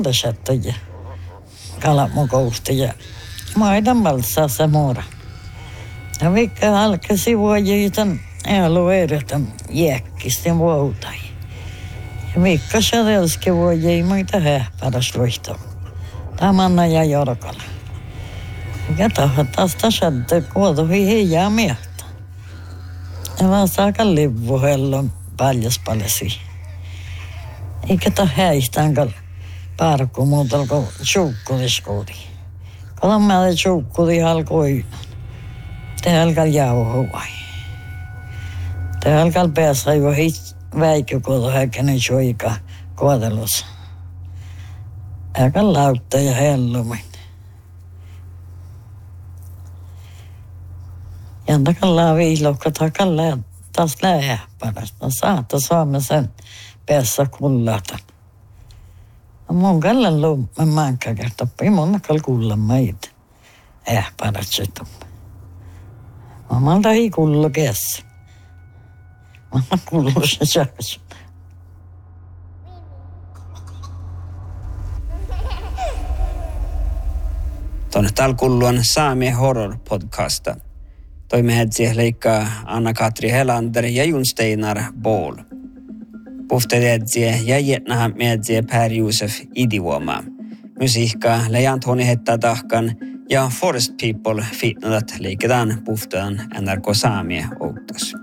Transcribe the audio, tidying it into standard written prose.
Tashattuja. Kalamukousta ja maidan valsaa se muora. Ja vikka alkasi vuojiitan alueeretan jäkkisten vuotai. Ja vikka sadelski vuojii muita hähpäräs luihtoa. Tamanna ja jorkalla. Ja tahattas tashatte kuotuhi heijaa miehtä. Ja vaan saaka livuhellon paljaspalesi. Eikä ta häihtäänkään parkku muuta kuin tjuukkuliskuudi. Kolmalle tjuukkudi alkoi. Te alkaa jauhua. Te alkaa päässä jo väikkökuotu häkkäinen joika kuotelussa. Äkä lautta ja hellumin. Jantakalla viilokka takalla taas lähpärästä. Saata Suomessa päässä kullata. Mun kallan luumme mankka kertoppi. Mun kall kulla meitä. Ähpärätsetum. Mä ei kullu käs. Mä kullu se säs. Tuonne täällä kulluan Saami Horror podcasta. Toimehet siihen leikkaa Anna-Katri Helander ja Jon Steinar Bål. Puhteet siihen ja jätnähän miettiä Per Josef Idivuomaa. Musiikkaa lejan Toni Hetta tahkan ja Forest People fitnadat liiketaan puhtaan NRK Saamie outos.